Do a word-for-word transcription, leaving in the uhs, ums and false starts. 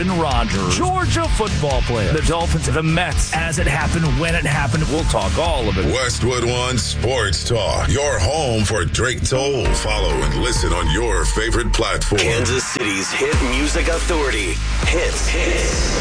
Rodgers, Georgia football player, the Dolphins, the Mets, as it happened, when it happened. We'll talk all of it. Westwood One Sports Talk, your home for Drake Toll. Follow and listen on your favorite platform. Kansas City's hit music authority. Hits. Hits.